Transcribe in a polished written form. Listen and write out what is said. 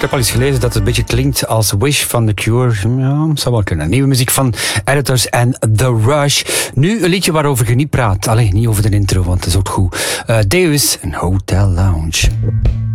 heb al eens gelezen dat het een beetje klinkt als Wish van The Cure. Ja, zou wel kunnen. Nieuwe muziek van Editors en The Rush. Nu een liedje waarover je niet praat. Alleen niet over de intro, want dat is ook goed. Deus en Hotel Lounge.